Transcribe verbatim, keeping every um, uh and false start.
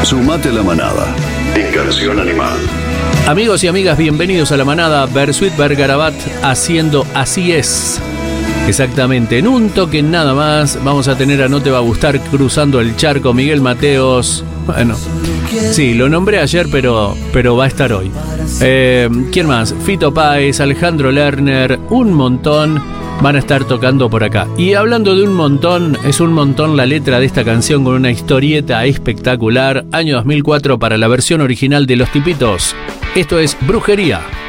Sumate a la manada. En Canción Animal. Amigos y amigas, bienvenidos a la manada. Bersuit Vergarabat haciendo Así Es. Exactamente, en un toque nada más vamos a tener a No Te Va a Gustar cruzando el charco, Miguel Mateos. Bueno, sí, lo nombré ayer, pero, pero va a estar hoy. Eh, ¿Quién más? Fito Páez, Alejandro Lerner, un montón van a estar tocando por acá. Y hablando de un montón, es un montón la letra de esta canción con una historieta espectacular. Año dos mil cuatro para la versión original de Los Tipitos. Esto es Brujería.